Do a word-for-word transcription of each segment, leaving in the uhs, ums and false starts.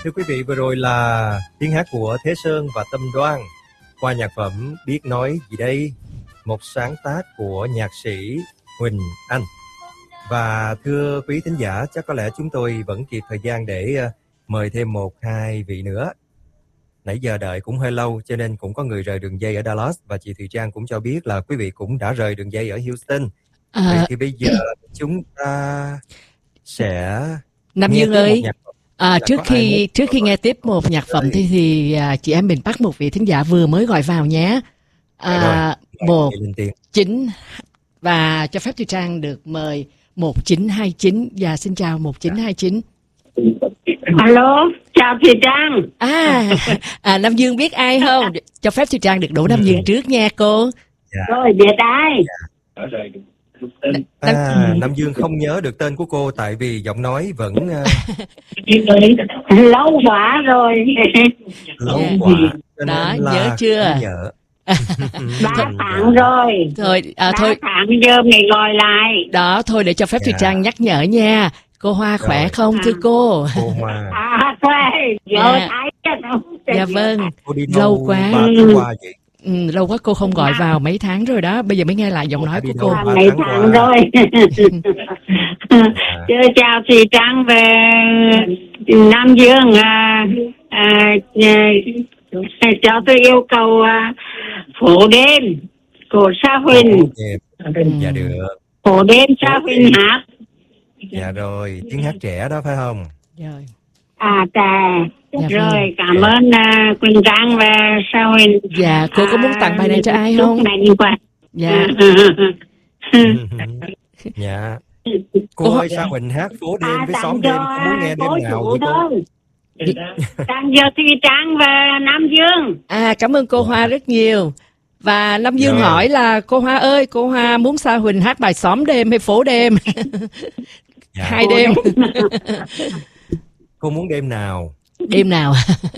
Thưa quý vị, vừa rồi là tiếng hát của Thế Sơn và Tâm Đoan qua nhạc phẩm Biết Nói Gì Đây, một sáng tác của nhạc sĩ Huỳnh Anh. Và thưa quý thính giả, chắc có lẽ chúng tôi vẫn kịp thời gian để mời thêm một hai vị nữa. Nãy giờ đợi cũng hơi lâu cho nên cũng có người rời đường dây ở Dallas, và chị Thùy Trang cũng cho biết là quý vị cũng đã rời đường dây ở Houston. À... Vậy thì bây giờ chúng ta sẽ Nam Dương ơi, à, trước khi trước khi nghe tiếp một nhạc phẩm thì thì à, chị em mình bắt một vị thính giả vừa mới gọi vào nhé. À, một chín và cho phép Thùy Trang được mời một chín hai chín. Và xin chào một chín hai chín. Alo, chào Thùy Trang. À, à Nam Dương biết ai không? Cho phép Thùy Trang được đổ Nam Dương trước nha cô. Dạ. Rồi biết ai? Dạ. À, Nam Dương không nhớ được tên của cô tại vì giọng nói vẫn uh... lâu quá rồi. Lâu quá. Đó, nhớ chưa? Nhớ. Ba tháng rồi. Thôi, à, ba thôi. tháng giờ mày gọi lại. Đó, thôi để cho phép Thùy yeah. Trang nhắc nhở nha. Cô Hoa khỏe rồi. Không thưa cô? Cô Hoa. À, khỏe. Rồi, dạ. thấy dạ vâng. Lâu quá. Ừ, lâu quá cô không gọi dạ. vào mấy tháng rồi đó. Bây giờ mới nghe lại giọng nói của cô. À, mấy tháng, tháng rồi. Chứ chào Thùy Trang về Nam Dương. À, à, à, cho tôi yêu cầu à, phố đêm của Sa Huỳnh. Dạ được. Phố đêm Sa Huỳnh hát. Dạ rồi, tiếng hát trẻ đó phải không? Rồi. À trà. Dạ, rồi, cảm dạ. ơn uh, Quỳnh Trang và Sa Huỳnh. Dạ, cô có muốn tặng bài này cho ai không? Này qua. Dạ. Dạ. Cô, cô ơi, Sa Huỳnh hát phố đêm à, với xóm đêm, có muốn nghe đêm nào vậy cô? Tặng cho Thùy Trang và Nam Dương. À, cảm ơn cô Hoa rất nhiều. Và Nam Dương rồi. Hỏi là cô Hoa ơi, cô Hoa muốn Sa Huỳnh hát bài xóm đêm hay phố đêm? Dạ. Hai đêm. Cô muốn đêm nào? Đêm nào?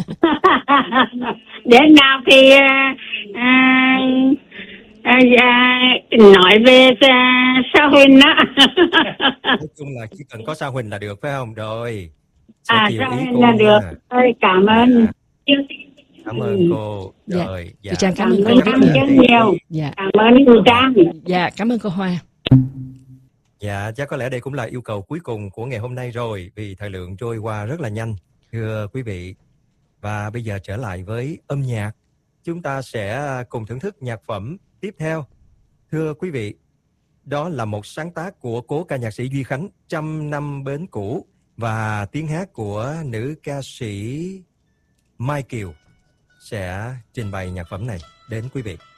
Đêm nào thì à, à, à, à, nói về à, Sa Huỳnh đó. Nói chung là chỉ cần có Sa Huỳnh là được phải không? Rồi. À, Sa Huỳnh là được. Ơi, cảm ơn. Dạ. Cảm ơn cô. Rồi. Dạ. Dạ. Trang cảm, cảm ơn cô rất nhiều. nhiều. Dạ. Cảm ơn cô Trang. Dạ, cảm ơn cô Hoa. Dạ, chắc có lẽ đây cũng là yêu cầu cuối cùng của ngày hôm nay rồi, vì thời lượng trôi qua rất là nhanh, thưa quý vị. Và bây giờ trở lại với âm nhạc, chúng ta sẽ cùng thưởng thức nhạc phẩm tiếp theo. Thưa quý vị, đó là một sáng tác của cố ca nhạc sĩ Duy Khánh, Trăm Năm Bến Cũ, và tiếng hát của nữ ca sĩ Mai Kiều sẽ trình bày nhạc phẩm này đến quý vị.